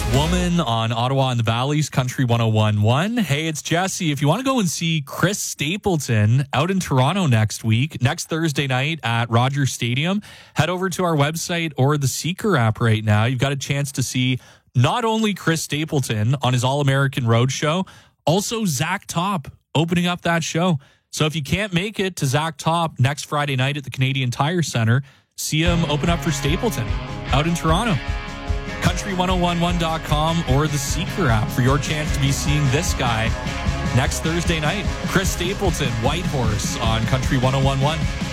Woman on Ottawa and the Valley's Country 101.1. Hey, it's Jesse. If you want to go and see Chris Stapleton out in Toronto next Thursday night at Rogers Stadium, head over to our website or the Seeker app right now. You've got a chance to see not only Chris Stapleton on his All-American Road Show, also Zach Top opening up that show. So if you can't make it to Zach Top next Friday night at the Canadian Tire Center, see him open up for Stapleton out in Toronto. Country1011.com or the Seeker app for your chance to be seeing this guy next Thursday night. Chris Stapleton, Whitehorse on Country 101.1.